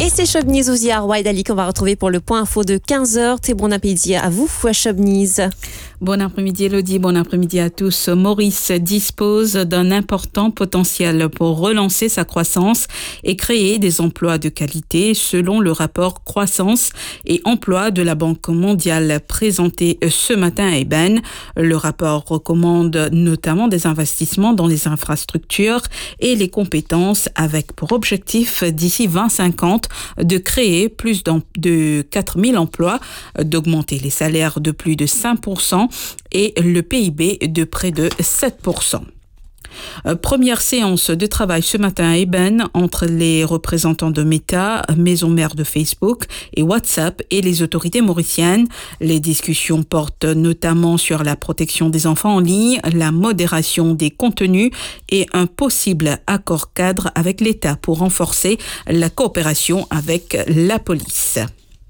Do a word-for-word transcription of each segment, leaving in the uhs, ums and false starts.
Et c'est Chobniz Ouziar Waidali qu'on va retrouver pour le point info de quinze heures. Très bon après-midi à vous, Chobniz. Bon après-midi Elodie, bon après-midi à tous. Maurice dispose d'un important potentiel pour relancer sa croissance et créer des emplois de qualité selon le rapport croissance et emploi de la Banque mondiale présenté ce matin à Eben. Le rapport recommande notamment des investissements dans les infrastructures et les compétences avec pour objectif d'ici vingt cinquante de créer plus de quatre mille emplois, d'augmenter les salaires de plus de cinq pour cent et le P I B de près de sept pour cent. Première séance de travail ce matin à Eben entre les représentants de Meta, maison mère de Facebook et WhatsApp et les autorités mauriciennes. Les discussions portent notamment sur la protection des enfants en ligne, la modération des contenus et un possible accord cadre avec l'État pour renforcer la coopération avec la police.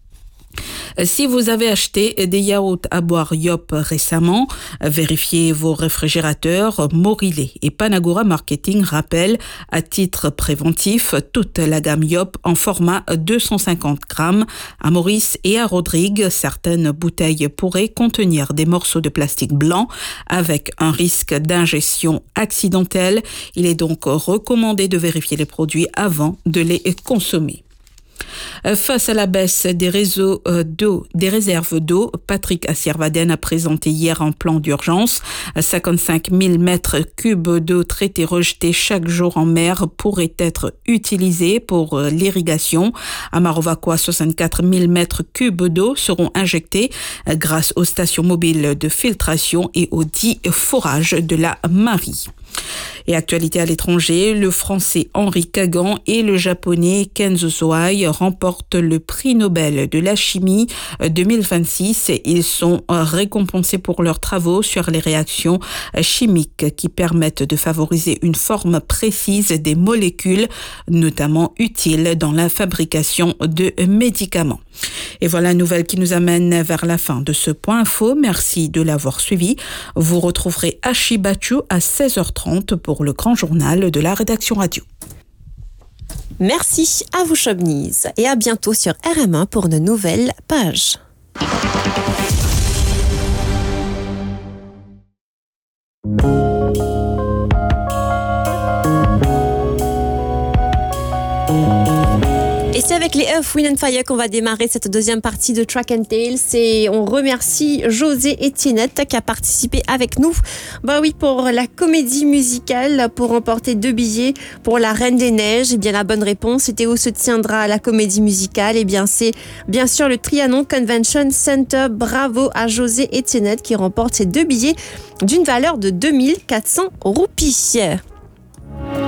Si vous avez acheté des yaourts à boire Yop récemment, vérifiez vos réfrigérateurs. Morilé et Panagora Marketing rappellent à titre préventif toute la gamme Yop en format deux cent cinquante grammes. À Maurice et à Rodrigue, certaines bouteilles pourraient contenir des morceaux de plastique blanc avec un risque d'ingestion accidentelle. Il est donc recommandé de vérifier les produits avant de les consommer. Face à la baisse des réseaux d'eau, des réserves d'eau, Patrick Assiervaden a présenté hier un plan d'urgence. cinquante-cinq mille mètres cubes d'eau traitée rejetée chaque jour en mer pourraient être utilisés pour l'irrigation. À Marovacoa, soixante-quatre mille mètres cubes d'eau seront injectés grâce aux stations mobiles de filtration et aux dix forages de la Marie. Et actualité à l'étranger, le français Henri Kagan et le japonais Kenzo Soai remportent le prix Nobel de la chimie deux mille vingt-six. Ils sont récompensés pour leurs travaux sur les réactions chimiques qui permettent de favoriser une forme précise des molécules, notamment utiles dans la fabrication de médicaments. Et voilà une nouvelle qui nous amène vers la fin de ce point info. Merci de l'avoir suivi. Vous retrouverez Achibachu à seize heures trente pour le grand journal de la rédaction radio. Merci à vous Chobniz et à bientôt sur R M un pour de nouvelles pages. Et c'est avec les Earth, Wind and Fire qu'on va démarrer cette deuxième partie de Track and Tales. Et on remercie José Etiennette qui a participé avec nous. Bah oui, pour la comédie musicale, pour remporter deux billets pour La Reine des Neiges. Et bien la bonne réponse, c'était où se tiendra la comédie musicale. Et bien c'est bien sûr le Trianon Convention Center. Bravo à José Etiennette qui remporte ces deux billets d'une valeur de deux mille quatre cents roupies.